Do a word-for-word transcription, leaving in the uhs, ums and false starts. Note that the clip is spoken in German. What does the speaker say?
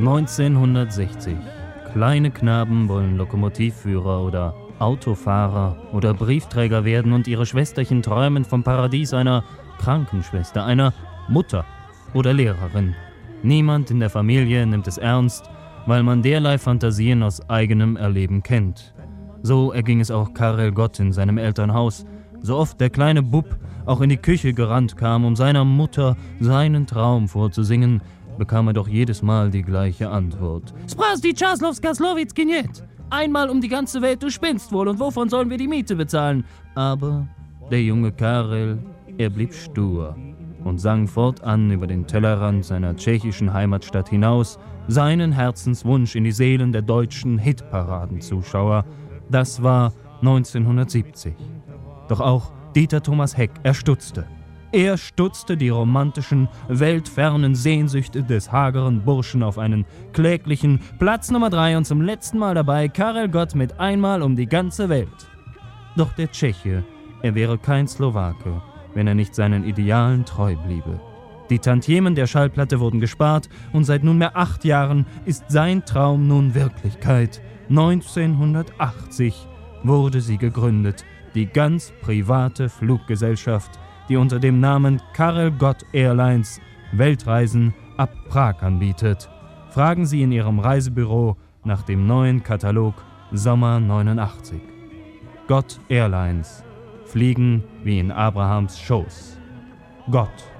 neunzehnhundertsechzig. Kleine Knaben wollen Lokomotivführer oder Autofahrer oder Briefträger werden und ihre Schwesterchen träumen vom Paradies einer Krankenschwester, einer Mutter oder Lehrerin. Niemand in der Familie nimmt es ernst, weil man derlei Fantasien aus eigenem Erleben kennt. So erging es auch Karel Gott in seinem Elternhaus. So oft der kleine Bub auch in die Küche gerannt kam, um seiner Mutter seinen Traum vorzusingen, bekam er doch jedes Mal die gleiche Antwort. Sprasti Czaslovska Slowitski niet. Einmal um die ganze Welt, du spinnst wohl, und wovon sollen wir die Miete bezahlen? Aber der junge Karel, er blieb stur und sang fortan über den Tellerrand seiner tschechischen Heimatstadt hinaus seinen Herzenswunsch in die Seelen der deutschen Hitparadenzuschauer. Das war neunzehnhundertsiebzig. Doch auch Dieter Thomas Heck, er stutzte. Er stutzte die romantischen, weltfernen Sehnsüchte des hageren Burschen auf einen kläglichen Platz Nummer drei und zum letzten Mal dabei Karel Gott mit Einmal um die ganze Welt. Doch der Tscheche, er wäre kein Slowake, wenn er nicht seinen Idealen treu bliebe. Die Tantiemen der Schallplatte wurden gespart und seit nunmehr acht Jahren ist sein Traum nun Wirklichkeit. neunzehnhundertachtzig wurde sie gegründet, die ganz private Fluggesellschaft, die unter dem Namen Karel Gott Airlines Weltreisen ab Prag anbietet. Fragen Sie in Ihrem Reisebüro nach dem neuen Katalog Sommer neunundachtzig. Gott Airlines. Fliegen wie in Abrahams Schoß. Gott.